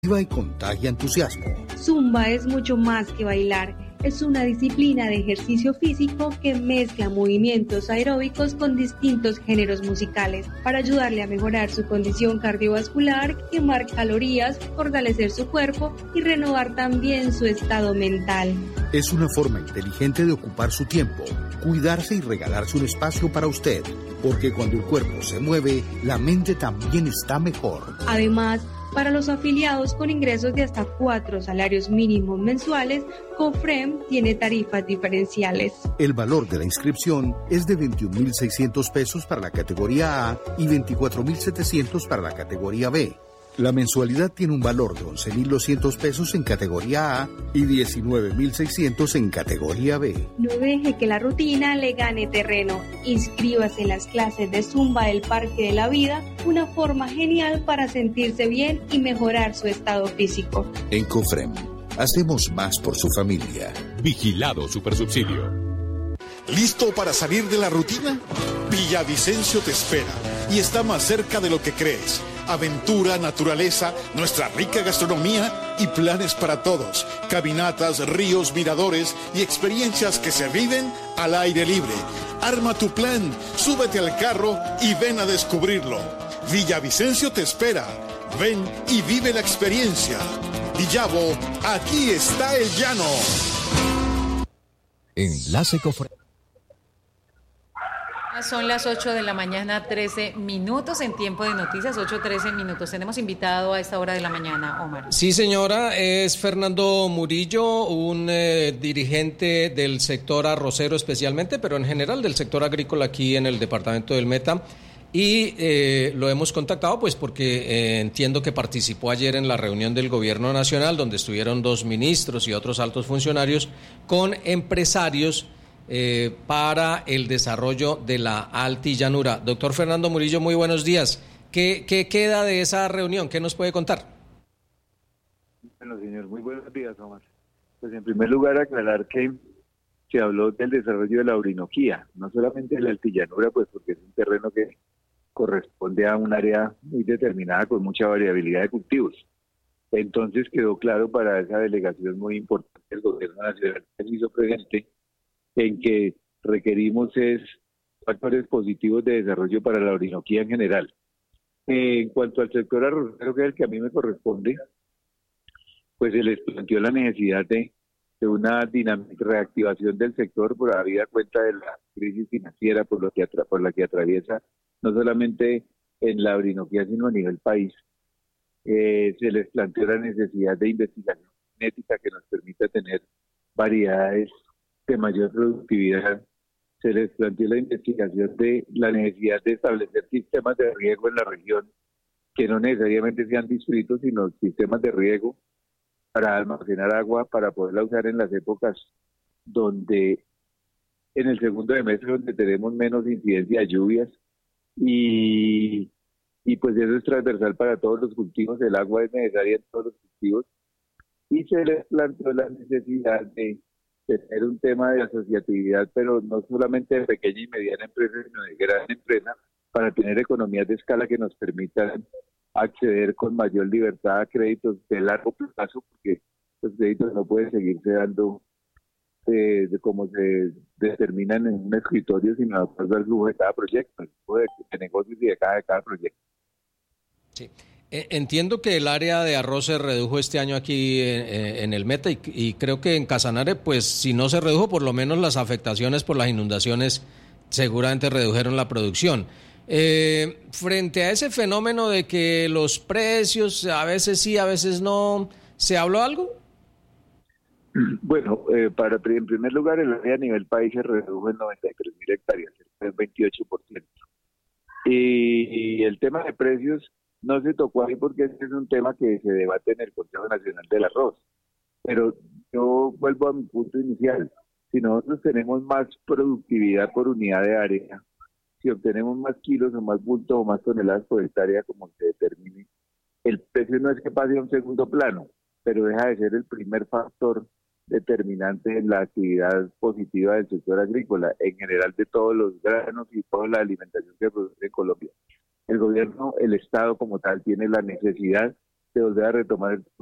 y contagia entusiasmo. Zumba es mucho más que bailar. Es una disciplina de ejercicio físico que mezcla movimientos aeróbicos con distintos géneros musicales para ayudarle a mejorar su condición cardiovascular, quemar calorías, fortalecer su cuerpo y renovar también su estado mental. Es una forma inteligente de ocupar su tiempo, cuidarse y regalarse un espacio para usted, porque cuando el cuerpo se mueve, la mente también está mejor. Además, para los afiliados con ingresos de hasta 4 salarios mínimos mensuales, COFREM tiene tarifas diferenciales. El valor de la inscripción es de 21.600 pesos para la categoría A y 24.700 para la categoría B. La mensualidad tiene un valor de 11.200 pesos en categoría A y 19.600 en categoría B. No deje que la rutina le gane terreno. Inscríbase en las clases de Zumba del Parque de la Vida, una forma genial para sentirse bien y mejorar su estado físico. En COFREM, hacemos más por su familia. Vigilado Supersubsidio. ¿Listo para salir de la rutina? Villavicencio te espera y está más cerca de lo que crees. Aventura, naturaleza, nuestra rica gastronomía y planes para todos. Caminatas, ríos, miradores y experiencias que se viven al aire libre. Arma tu plan, súbete al carro y ven a descubrirlo. Villavicencio te espera. Ven y vive la experiencia. Villavo, aquí está el llano. Enlace COFREM. Son las 8 de la mañana, 13 minutos en tiempo de noticias, 8:13 minutos. Tenemos invitado a esta hora de la mañana, Omar. Sí, señora, es Fernando Murillo, un dirigente del sector arrocero especialmente, pero en general del sector agrícola aquí en el departamento del Meta. Y lo hemos contactado pues porque entiendo que participó ayer en la reunión del Gobierno Nacional, donde estuvieron 2 ministros y otros altos funcionarios con empresarios para el desarrollo de la Altillanura. Doctor Fernando Murillo, muy buenos días. ¿Qué queda de esa reunión? ¿Qué nos puede contar? Bueno, señor, muy buenos días, Omar. Pues en primer lugar aclarar que se habló del desarrollo de la Orinoquía, no solamente de la Altillanura, pues porque es un terreno que corresponde a un área muy determinada con mucha variabilidad de cultivos. Entonces quedó claro para esa delegación muy importante del Gobierno Nacional que se hizo presente en que requerimos factores positivos de desarrollo para la Orinoquía en general. En cuanto al sector arrocero, que es el que a mí me corresponde, pues se les planteó la necesidad de una reactivación del sector por habida cuenta de la crisis financiera por la que atraviesa no solamente en la Orinoquía sino a nivel país. Se les planteó la necesidad de investigación genética que nos permita tener variedades de mayor productividad. Se les planteó la investigación de la necesidad de establecer sistemas de riego en la región que no necesariamente sean distritos, sino sistemas de riego para almacenar agua, para poderla usar en las épocas donde, en el segundo semestre, donde tenemos menos incidencia de lluvias, y pues eso es transversal para todos los cultivos, el agua es necesaria en todos los cultivos, y se les planteó la necesidad de tener un tema de asociatividad, pero no solamente de pequeña y mediana empresa, sino de gran empresa, para tener economías de escala que nos permitan acceder con mayor libertad a créditos de largo plazo, porque los créditos no pueden seguirse dando como se determinan en un escritorio, sino de acuerdo al flujo de cada proyecto, el flujo de negocios y de cada proyecto. Sí. Entiendo que el área de arroz se redujo este año aquí en el Meta y creo que en Casanare, pues si no se redujo, por lo menos las afectaciones por las inundaciones seguramente redujeron la producción. Frente a ese fenómeno de que los precios a veces sí, a veces no, ¿se habló algo? Bueno, en primer lugar, el área a nivel país se redujo en 93.000 hectáreas, el 28%. Y el tema de precios no se tocó ahí porque este es un tema que se debate en el Consejo Nacional del Arroz. Pero yo vuelvo a mi punto inicial. Si nosotros tenemos más productividad por unidad de área, si obtenemos más kilos o más bulto o más toneladas por hectárea, como se determine, el precio no es que pase a un segundo plano, pero deja de ser el primer factor determinante en la actividad positiva del sector agrícola, en general de todos los granos y toda la alimentación que produce en Colombia. El gobierno, el Estado como tal, tiene la necesidad de volver a retomar el